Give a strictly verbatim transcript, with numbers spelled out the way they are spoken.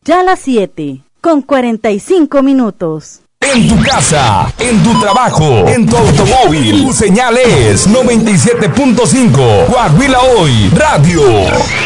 Ya las siete, con cuarenta y cinco minutos. En tu casa, en tu trabajo, en tu automóvil, tu señal es noventa y siete punto cinco. Coahuila Hoy Radio.